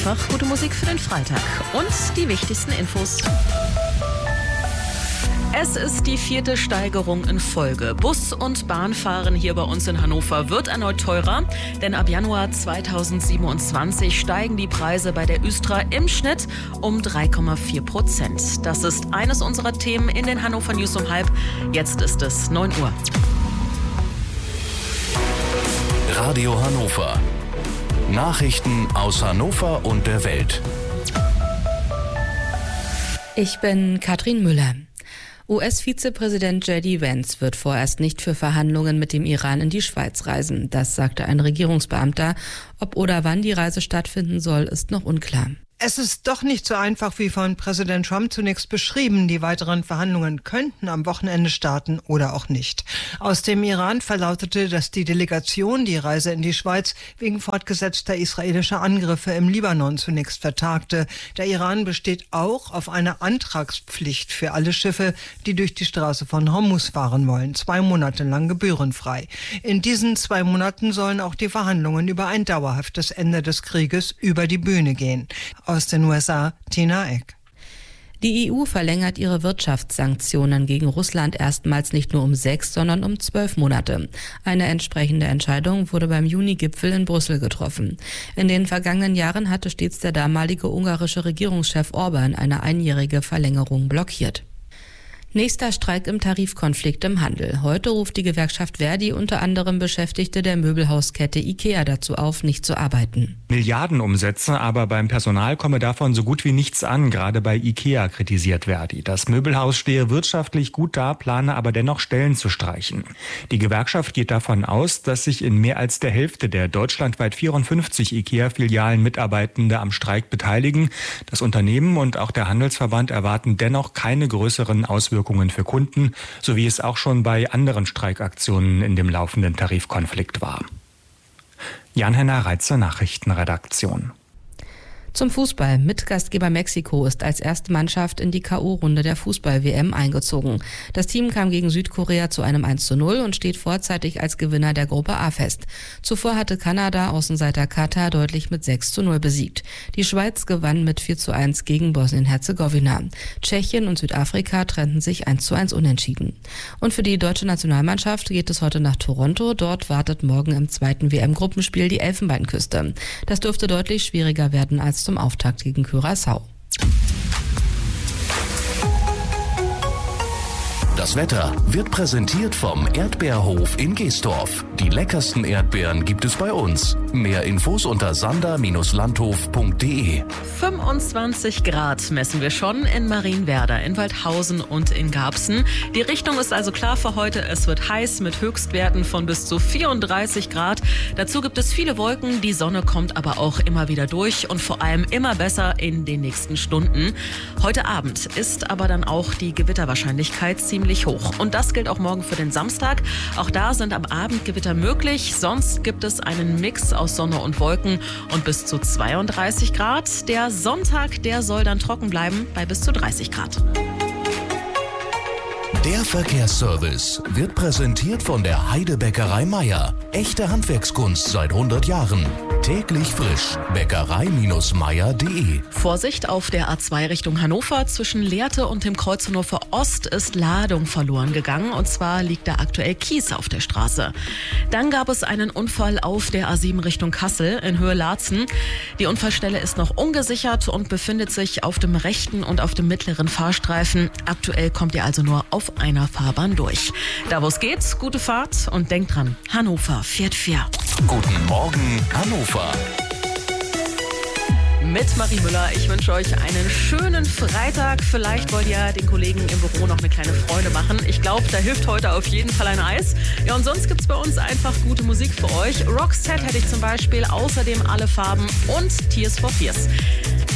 einfach gute Musik für den Freitag. Und die wichtigsten Infos. Es ist die 4. Steigerung in Folge. Bus- und Bahnfahren hier bei uns in Hannover wird erneut teurer, denn ab Januar 2027 steigen die Preise bei der Östra im Schnitt um 3,4%. Das ist eines unserer Themen in den Hannover News um halb. Jetzt ist es 9 Uhr. Radio Hannover. Nachrichten aus Hannover und der Welt. Ich bin Katrin Müller. US-Vizepräsident J.D. Vance wird vorerst nicht für Verhandlungen mit dem Iran in die Schweiz reisen. Das sagte ein Regierungsbeamter. Ob oder wann die Reise stattfinden soll, ist noch unklar. Es ist doch nicht so einfach wie von Präsident Trump zunächst beschrieben. Die weiteren Verhandlungen könnten am Wochenende starten oder auch nicht. Aus dem Iran verlautete, dass die Delegation die Reise in die Schweiz wegen fortgesetzter israelischer Angriffe im Libanon zunächst vertagte. Der Iran besteht auch auf einer Antragspflicht für alle Schiffe, die durch die Straße von Hormuz fahren wollen. 2 Monate lang gebührenfrei. In diesen 2 Monaten sollen auch die Verhandlungen über ein dauerhaftes Ende des Krieges über die Bühne gehen. Aus den USA, Tina Eck. Die EU verlängert ihre Wirtschaftssanktionen gegen Russland erstmals nicht nur um 6, sondern um 12 Monate. Eine entsprechende Entscheidung wurde beim Juni-Gipfel in Brüssel getroffen. In den vergangenen Jahren hatte stets der damalige ungarische Regierungschef Orban eine einjährige Verlängerung blockiert. Nächster Streik im Tarifkonflikt im Handel. Heute ruft die Gewerkschaft Verdi unter anderem Beschäftigte der Möbelhauskette IKEA dazu auf, nicht zu arbeiten. Milliardenumsätze, aber beim Personal komme davon so gut wie nichts an. Gerade bei IKEA kritisiert Verdi. Das Möbelhaus stehe wirtschaftlich gut da, plane aber dennoch Stellen zu streichen. Die Gewerkschaft geht davon aus, dass sich in mehr als der Hälfte der deutschlandweit 54 IKEA-Filialen Mitarbeitende am Streik beteiligen. Das Unternehmen und auch der Handelsverband erwarten dennoch keine größeren Auswirkungen für Kunden, so wie es auch schon bei anderen Streikaktionen in dem laufenden Tarifkonflikt war. Jan-Henner Reitze, Nachrichtenredaktion. Zum Fußball. Mitgastgeber Mexiko ist als erste Mannschaft in die K.O.-Runde der Fußball-WM eingezogen. Das Team kam gegen Südkorea zu einem 1:0 und steht vorzeitig als Gewinner der Gruppe A fest. Zuvor hatte Kanada Außenseiter Katar deutlich mit 6:0 besiegt. Die Schweiz gewann mit 4:1 gegen Bosnien-Herzegowina. Tschechien und Südafrika trennten sich 1:1 unentschieden. Und für die deutsche Nationalmannschaft geht es heute nach Toronto. Dort wartet morgen im 2. WM-Gruppenspiel die Elfenbeinküste. Das dürfte deutlich schwieriger werden als zum Auftakt gegen Curaçao. Das Wetter wird präsentiert vom Erdbeerhof in Geestorf. Die leckersten Erdbeeren gibt es bei uns. Mehr Infos unter sander-landhof.de. 25 Grad messen wir schon in Marienwerder, in Waldhausen und in Garbsen. Die Richtung ist also klar für heute. Es wird heiß mit Höchstwerten von bis zu 34 Grad. Dazu gibt es viele Wolken. Die Sonne kommt aber auch immer wieder durch und vor allem immer besser in den nächsten Stunden. Heute Abend ist aber dann auch die Gewitterwahrscheinlichkeit ziemlich hoch. Und das gilt auch morgen für den Samstag. Auch da sind am Abend Gewitter möglich. Sonst gibt es einen Mix aus Sonne und Wolken und bis zu 32 Grad. Der Sonntag, der soll dann trocken bleiben bei bis zu 30 Grad. Der Verkehrsservice wird präsentiert von der Heidebäckerei Meier. Echte Handwerkskunst seit 100 Jahren. Täglich frisch. Bäckerei-meier.de. Vorsicht auf der A2 Richtung Hannover. Zwischen Lehrte und dem Kreuz Hannover Ost ist Ladung verloren gegangen. Und zwar liegt da aktuell Kies auf der Straße. Dann gab es einen Unfall auf der A7 Richtung Kassel in Höhe Laatzen. Die Unfallstelle ist noch ungesichert und befindet sich auf dem rechten und auf dem mittleren Fahrstreifen. Aktuell kommt ihr also nur auf einer Fahrbahn durch. Da wo es geht, gute Fahrt und denkt dran, Hannover fährt fair. Guten Morgen, Hannover. Mit Marie Müller. Ich wünsche euch einen schönen Freitag. Vielleicht wollt ihr den Kollegen im Büro noch eine kleine Freude machen. Ich glaube, da hilft heute auf jeden Fall ein Eis. Ja, und sonst gibt es bei uns einfach gute Musik für euch. Roxette hätte ich zum Beispiel, außerdem Alle Farben und Tears for Fears.